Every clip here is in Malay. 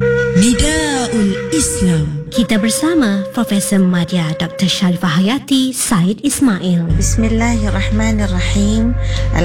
Nidaul Islam. Kita bersama Profesor Madya Dr. Sharifah Hayati Said Ismail. Bismillahirrahmanirrahim.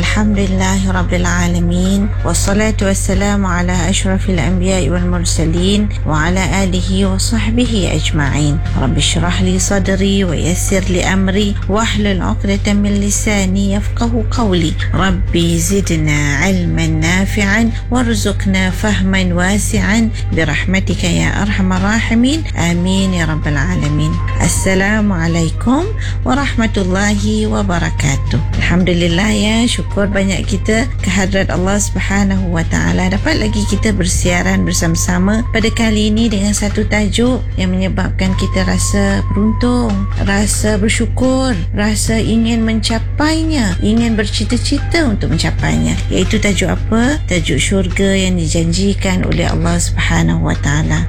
Alhamdulillahirrabbilalamin. Wassalatu wassalamu ala ashrafil anbiya'i wal mursalin wa ala alihi wa sahbihi ajma'in. Rabbi syrah li sadri wa yassir li amri wahlul 'uqdatam min lisani yafqahu qawli. Rabbi zidna 'ilman nafi'an warzuqna fahman wasi'an birahmatika ya arhamar rahimin. Amin ya rabbal alamin. Assalamualaikum warahmatullahi wabarakatuh. Alhamdulillah ya, syukur banyak kita kehadrat Allah Subhanahu wa taala dapat lagi kita bersiaran bersama-sama pada kali ini dengan satu tajuk yang menyebabkan kita rasa beruntung, rasa bersyukur, rasa ingin mencapainya, ingin bercita-cita untuk mencapainya. Iaitu tajuk apa? Tajuk syurga yang dijanjikan oleh Allah Subhanahu wa taala.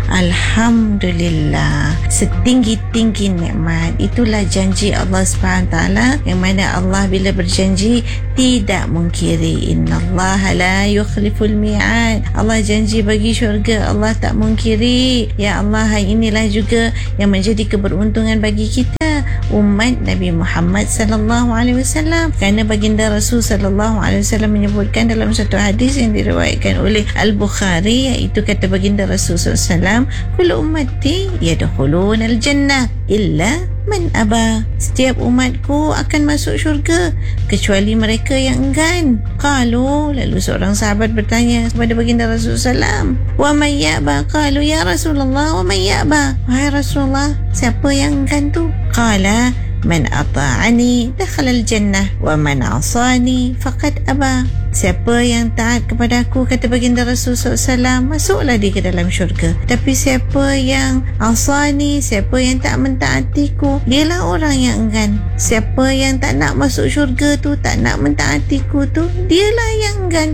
Alhamdulillah, setinggi-tinggi nikmat, itulah janji Allah Subhanahu taala, yang mana Allah bila berjanji tidak mungkiri. Innallaha la yukhliful mi'ad. Allah janji bagi syurga, Allah tak mungkiri. Ya Allah, inilah juga yang menjadi keberuntungan bagi kita umat Nabi Muhammad sallallahu alaihi wasallam, kerana baginda Rasul sallallahu alaihi wasallam menyebutkan dalam satu hadis yang diriwayatkan oleh Al-Bukhari, iaitu kata baginda Rasul sallallahu alaihi wasallam, kullu ummati yadkhulun al-jannah illa man aba. Setiap umatku akan masuk syurga kecuali mereka yang enggan. Qalu, lalu seorang sahabat bertanya kepada baginda Rasulullah SAW, wa may ya'ba? Qalu ya Rasulullah, wa may ya'ba? Wahai Rasulullah, siapa yang enggan tu? Qala man ata'ani dakhala al-jannah wa man 'asani faqad aba. Siapa yang taat kepada aku, kata baginda Rasulullah SAW, masuklah dia ke dalam syurga. Tapi siapa yang asani, siapa yang tak mentaatiku, dialah orang yang enggan. Siapa yang tak nak masuk syurga tu, tak nak mentaatiku tu, dialah yang enggan.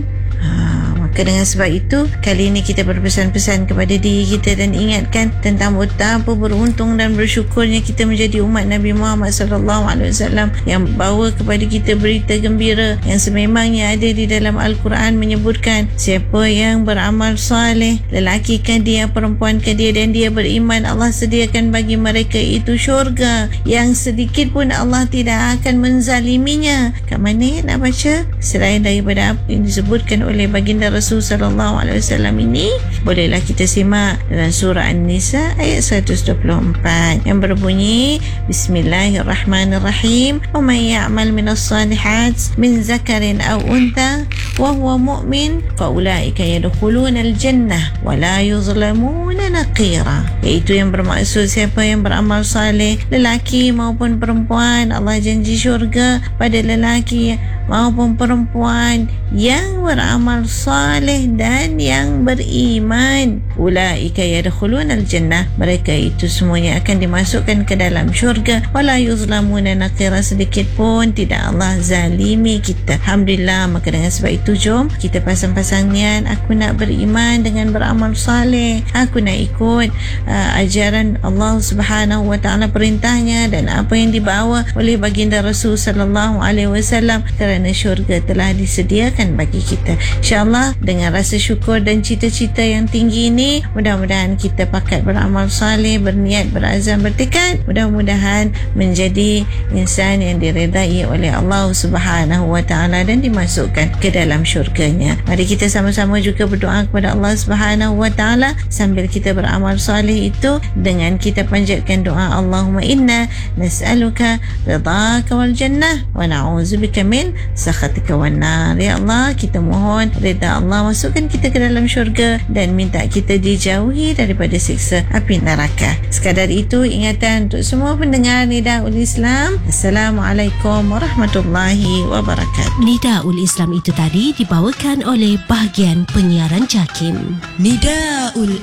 Maka dengan sebab itu, kali ini kita berpesan-pesan kepada diri kita dan ingatkan tentang betapa beruntung dan bersyukurnya kita menjadi umat Nabi Muhammad SAW yang bawa kepada kita berita gembira yang sememangnya ada di dalam Al-Quran, menyebutkan siapa yang beramal saleh, lelaki kan dia, perempuan kan dia, dan dia beriman, Allah sediakan bagi mereka itu syurga yang sedikit pun Allah tidak akan menzaliminya. Kat mana nak baca? Selain daripada apa yang disebutkan oleh baginda Rasul sallallahu alaihi wasallam ini, bolehlah kita simak dalam surah An-Nisa ayat 124 yang berbunyi, Bismillahirrahmanirrahim, wa may ya'mal minas salihat min zakarin aw untha wa huwa mu'min fa ulaika yadkhuluna al-jannah wa la yuzlamuna naqira. Iaitu yang bermaksud siapa yang beramal saleh, lelaki maupun perempuan, Allah janji syurga pada lelaki maupun perempuan yang beramal saleh dan yang beriman. Ulaika yadkhuluna al-jannah, mereka itu semuanya akan dimasukkan ke dalam syurga. Wala yuzlamuna naqira, sedikit pun tidak Allah zalimi kita. Alhamdulillah. Maka dengan sebab itu, jom kita pasang-pasang niat, aku nak beriman dengan beramal saleh, aku nak ikut ajaran Allah Subhanahu wa taala, perintahnya dan apa yang dibawa oleh baginda Rasul sallallahu alaihi wasallam, kerana syurga telah disediakan bagi kita. InsyaAllah dengan rasa syukur dan cita-cita yang tinggi ini, mudah-mudahan kita pakat beramal saleh, berniat, berazam, bertekad, mudah-mudahan menjadi insan yang diredai oleh Allah Subhanahu wa taala dan dimasukkan ke dalam syurganya. Mari kita sama-sama juga berdoa kepada Allah Subhanahu wa taala sambil kita beramal saleh itu, dengan kita panjatkan doa, Allahumma inna nas'aluka ridhaka wal jannah wa na'udzubika min sakhatika wan nar. Ya Allah, kita mohon redha Allah, masukkan kita ke dalam syurga dan minta kita dijauhi daripada siksa api neraka. Sekadar itu ingatan untuk semua pendengar Nidaul Islam. Assalamualaikum warahmatullahi wabarakatuh. Nidaul Islam itu tadi dibawakan oleh bahagian penyiaran JAKIM. Nidaul